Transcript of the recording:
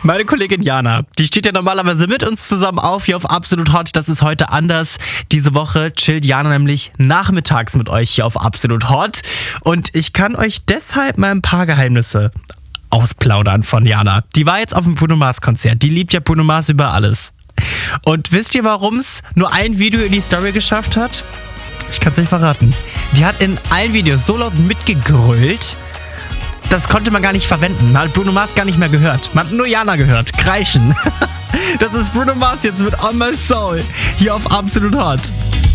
Meine Kollegin Jana, die steht ja normalerweise mit uns zusammen auf hier auf Absolut Hot. Das ist heute anders. Diese Woche chillt Jana nämlich nachmittags mit euch hier auf Absolut Hot. Und ich kann euch deshalb mal ein paar Geheimnisse ausplaudern von Jana. Die war jetzt auf dem Bruno Mars Konzert. Die liebt ja Bruno Mars über alles. Und wisst ihr, warum es nur ein Video in die Story geschafft hat? Ich kann es euch verraten. Die hat in allen Videos so laut mitgegrölt, das konnte man gar nicht verwenden. Man hat Bruno Mars gar nicht mehr gehört. Man hat nur Jana gehört. Kreischen. Das ist Bruno Mars jetzt mit On My Soul. Hier auf Absolut Hot.